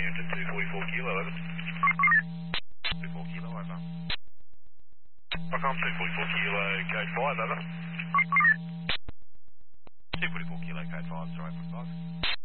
Rockhampton 244 kilo, over. 24 kilo, over. Rockhampton 244 kilo, code 5, over. 244 kilo, code 5, sorry, 5.